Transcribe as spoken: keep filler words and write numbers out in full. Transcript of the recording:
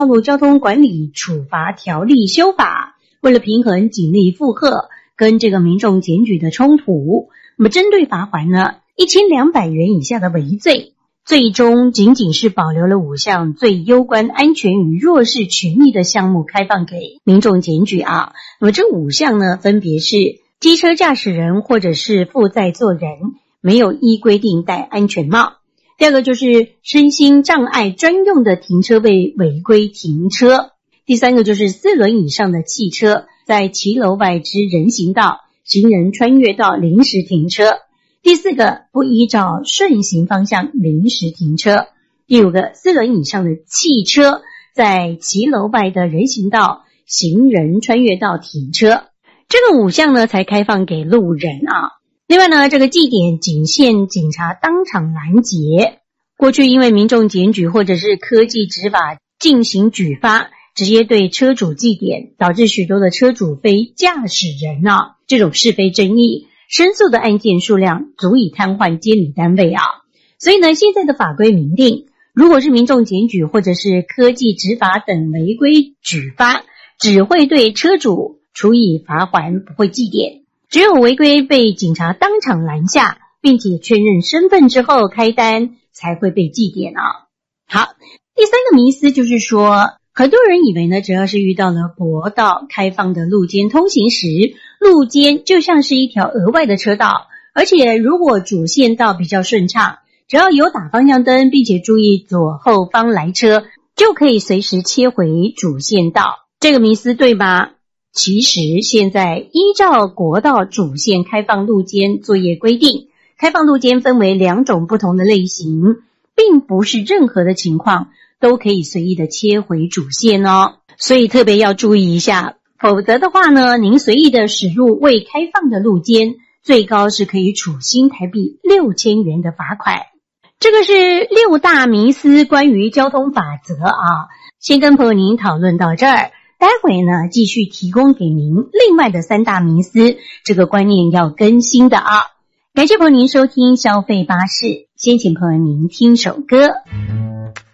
道路交通管理处罚条例修法，为了平衡警力负荷跟这个民众检举的冲突，那么针对罚锾呢一千两百元以下的违罪，最终仅仅是保留了五项最攸关安全与弱势权益的项目开放给民众检举啊。那么这五项呢，分别是机车驾驶人或者是副载座人没有依规定戴安全帽。第二个就是身心障碍专用的停车位违规停车。第三个就是四轮以上的汽车在骑楼外之人行道、行人穿越道临时停车。第四个，不依照顺行方向临时停车。第五个，四轮以上的汽车在骑楼外的人行道、行人穿越道停车。这个五项呢才开放给路人啊。另外呢，这个记点仅限警察当场拦截。过去因为民众检举或者是科技执法进行举发，直接对车主记点，导致许多的车主非驾驶人啊这种是非争议，申诉的案件数量足以瘫痪监理单位啊。所以呢，现在的法规明定，如果是民众检举或者是科技执法等违规举发，只会对车主处以罚锾，不会记点。只有违规被警察当场拦下，并且确认身份之后开单，才会被记点啊。好，第三个迷思就是说，很多人以为呢，只要是遇到了国道开放的路肩通行时，路肩就像是一条额外的车道，而且如果主线道比较顺畅，只要有打方向灯，并且注意左后方来车，就可以随时切回主线道。这个迷思对吗？其实现在依照国道主线开放路肩作业规定，开放路肩分为两种不同的类型，并不是任何的情况都可以随意的切回主线哦，所以特别要注意一下，否则的话呢，您随意的驶入未开放的路肩，最高是可以处新台币六千元的罚款。这个是六大迷思关于交通法则啊，先跟朋友您讨论到这儿。待会呢，继续提供给您另外的三大迷思，这个观念要更新的啊。感谢朋友您收听消费巴士，先请朋友您听首歌。